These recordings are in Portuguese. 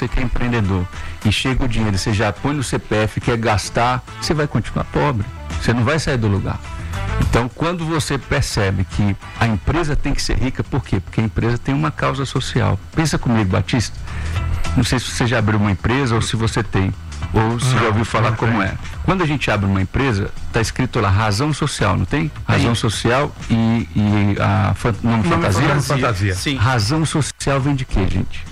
você que é empreendedor e chega o dinheiro, você já põe no CPF, quer gastar, você vai continuar pobre, você não vai sair do lugar. Então, quando você percebe que a empresa tem que ser rica, por quê? Porque a empresa tem uma causa social. Pensa comigo, Batista, não sei se você já abriu uma empresa ou se você tem, ou se já ouviu falar como é. Quando a gente abre uma empresa, está escrito lá razão social, não tem? Razão social e nome fantasia? Sim. Razão social vem de quê, gente?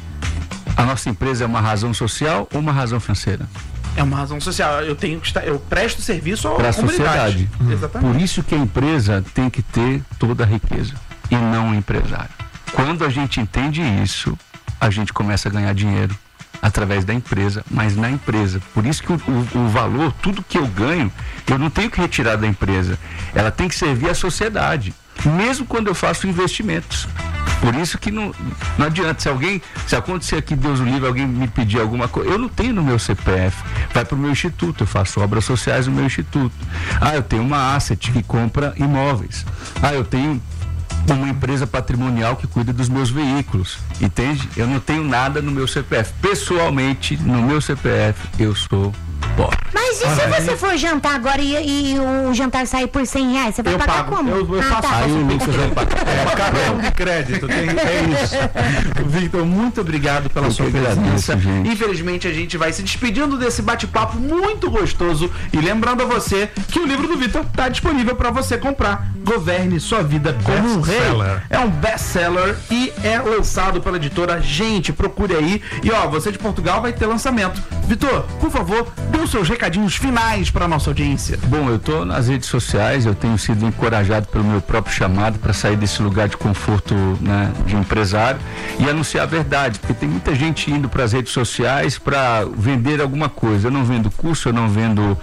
A nossa empresa é uma razão social ou uma razão financeira? É uma razão social. Eu presto serviço à comunidade. Sociedade. Exatamente. Por isso que a empresa tem que ter toda a riqueza e não o empresário. Quando a gente entende isso, a gente começa a ganhar dinheiro através da empresa, mas na empresa. Por isso que o valor, tudo que eu ganho, eu não tenho que retirar da empresa. Ela tem que servir à sociedade, mesmo quando eu faço investimentos. Por isso que não adianta, se acontecer aqui, Deus o livre, alguém me pedir alguma coisa, eu não tenho no meu CPF, vai para o meu instituto, eu faço obras sociais no meu instituto. Eu tenho uma asset que compra imóveis. Eu tenho uma empresa patrimonial que cuida dos meus veículos, entende? Eu não tenho nada no meu CPF. Pessoalmente, no meu CPF, eu sou pobre. Mas e se você for jantar agora e o jantar sair por R$100, você vai pagar como? Eu faço. Tá. Aí o Lucas vai pagar. Cartão de crédito, é isso. Victor, muito obrigado pela sua presença. Gente. Infelizmente, a gente vai se despedindo desse bate-papo muito gostoso e lembrando a você que o livro do Victor está disponível para você comprar. Governe sua vida como um rei. É um best-seller e é lançado pela editora Gente. Procure aí. E você de Portugal vai ter lançamento. Victor, por favor, dê os seus recadinhos finais para a nossa audiência. Bom, eu estou nas redes sociais, eu tenho sido encorajado pelo meu próprio chamado para sair desse lugar de conforto, né, de empresário e anunciar a verdade, porque tem muita gente indo para as redes sociais para vender alguma coisa. Eu não vendo curso, eu não vendo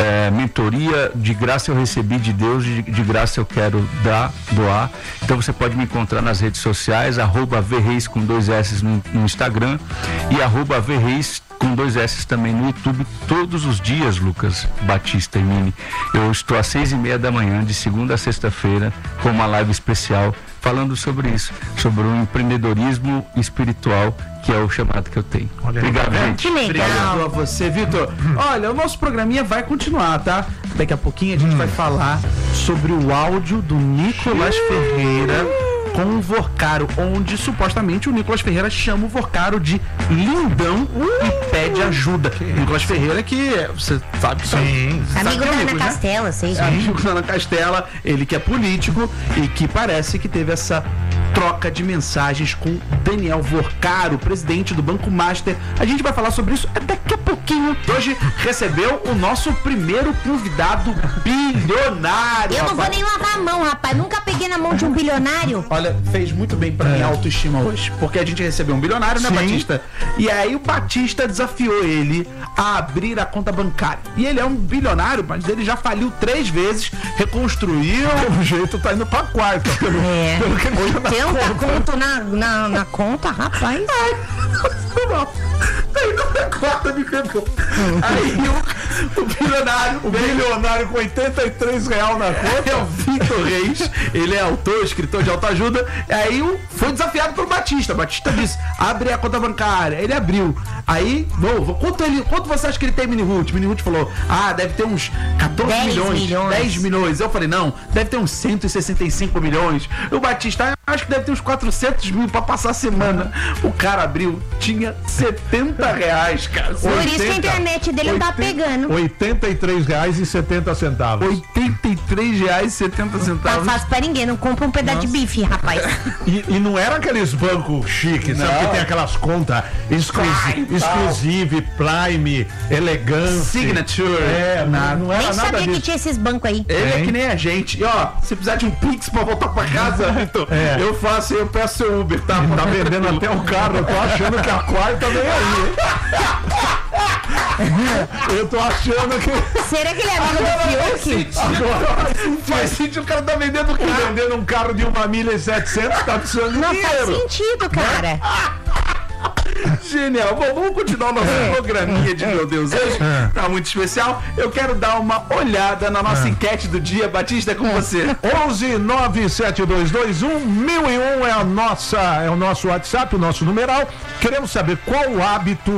mentoria, de graça eu recebi de Deus, de graça eu quero doar. Então você pode me encontrar nas redes sociais, @VReis com 2 S no Instagram e @VReis com 2 S também no YouTube, todos os dias, Lucas Batista e Mini. Eu estou às 6:30 da manhã, de segunda a sexta-feira, com uma live especial, falando sobre isso, sobre o empreendedorismo espiritual, que é o chamado que eu tenho. Obrigado, gente. Que legal. Obrigado a você, Victor. Olha, o nosso programinha vai continuar, tá? Daqui a pouquinho a gente vai falar sobre o áudio do Nicolas Ferreira com o Vorcaro, onde supostamente o Nicolas Ferreira chama o Vorcaro de lindão e pede ajuda. Nicolas Ferreira que você sabe que amigo da Ana né? Castela, sei. Amigo da Ana Castela, ele que é político e que parece que teve essa troca de mensagens com Daniel Vorcaro, presidente do Banco Master. A gente vai falar sobre isso daqui a pouquinho. Hoje recebeu o nosso primeiro convidado bilionário. Eu não vou nem lavar a mão, rapaz. Nunca peguei na mão de um bilionário. Olha, fez muito bem pra minha autoestima hoje, porque a gente recebeu um bilionário, né, Batista? E aí o Batista desafiou ele a abrir a conta bancária. E ele é um bilionário, mas ele já faliu 3 vezes, reconstruiu. Pelo jeito tá indo pra quarta. Pelo que ele chama. 80 conto na conta, rapaz. Aí não quarta me quebrou. Aí o bilionário. O bilionário com R$83 na conta. É o Victor Reis, ele é autor, escritor de autoajuda. Aí foi desafiado pelo Batista. Batista disse: abre a conta bancária. Ele abriu. Aí, quanto você acha que ele tem, Mini-Ruth? Mini-Ruth falou: deve ter uns 14 milhões, 10 milhões. Eu falei: não, deve ter uns 165 milhões. O Batista, acho que deve ter uns 400 mil pra passar a semana. O cara abriu, tinha R$70, cara. Por isso que a internet dele não tá pegando. R$83,70. R$83,70. Tá fácil pra ninguém, não compra um pedaço de bife, rapaz. E não era aqueles bancos chiques, sabe? Que tem aquelas contas Exclusive, Prime, Elegance, Signature. Não era Nem nada sabia disso. que tinha esses bancos aí. Ele é que nem a gente. E se precisar de um Pix pra voltar pra casa, Vitor, eu faço e eu peço seu Uber, tá? Tá vendendo até o carro, eu tô achando que a quarta vem aí, hein? Eu tô achando que... Será que ele é amigo do Fiuk? Faz sentido, o cara tá vendendo o carro. Vendendo um carro de 1.700.000, tá precisando de Não dinheiro. faz sentido, cara. Genial. Bom, vamos continuar o nosso programinha de meu Deus hoje. Tá muito especial. Eu quero dar uma olhada na nossa enquete do dia. Batista, é com você. 11-97221-1001 é o nosso WhatsApp, o nosso numeral. Queremos saber qual o hábito